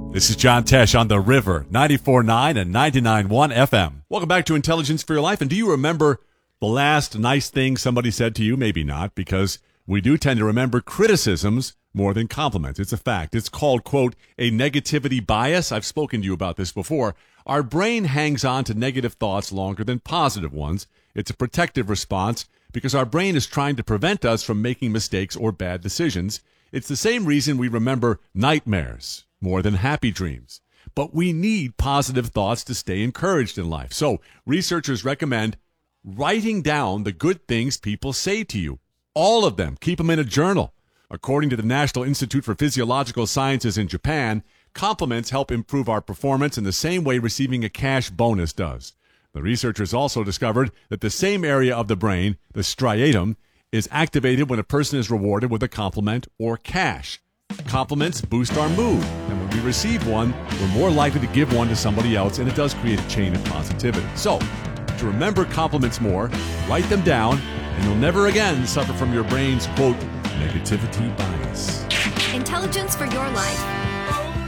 This is John Tesh on The River, 94.9 and 99.1 FM. Welcome back to Intelligence for Your Life. And do you remember the last nice thing somebody said to you? Maybe not, because we do tend to remember criticisms more than compliments. It's a fact. It's called, quote, a negativity bias. I've spoken to you about this before. Our brain hangs on to negative thoughts longer than positive ones. It's a protective response because our brain is trying to prevent us from making mistakes or bad decisions. It's the same reason we remember nightmares more than happy dreams. But we need positive thoughts to stay encouraged in life. So researchers recommend writing down the good things people say to you. All of them. Keep them in a journal. According to the National Institute for Physiological Sciences in Japan, compliments help improve our performance in the same way receiving a cash bonus does. The researchers also discovered that the same area of the brain, the striatum, is activated when a person is rewarded with a compliment or cash. Compliments boost our mood, and when we receive one, we're more likely to give one to somebody else, and it does create a chain of positivity. So, to remember compliments more, write them down, and you'll never again suffer from your brain's, quote, negativity bias. Intelligence for Your Life.